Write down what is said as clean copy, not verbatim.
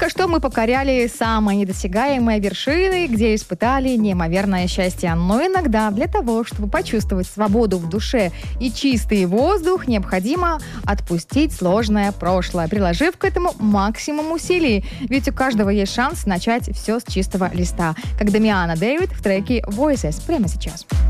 Только что мы покоряли самые недосягаемые вершины, где испытали неимоверное счастье. Но иногда для того, чтобы почувствовать свободу в душе и чистый воздух, необходимо отпустить сложное прошлое, приложив к этому максимум усилий. Ведь у каждого есть шанс начать все с чистого листа. Как Дамиана Дэвид в треке Voices прямо сейчас.